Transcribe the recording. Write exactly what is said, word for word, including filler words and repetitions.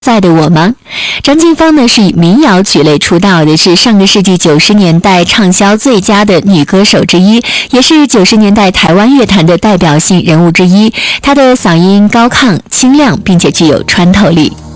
在的我吗？张清芳呢是以民谣曲类出道的，是上个世纪九十年代畅销最佳的女歌手之一，也是九十年代台湾乐坛的代表性人物之一。她的嗓音高亢清亮，并且具有穿透力。